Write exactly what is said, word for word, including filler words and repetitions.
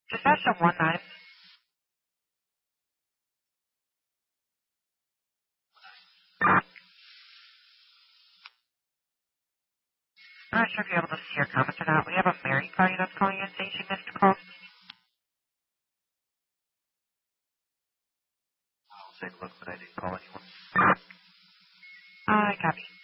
Just ask them one nine. I'm not sure if you're able to see your comments or not. We have a Mary party that's calling in saying she missed a call. I'll take a look, but I didn't call anyone. I copy.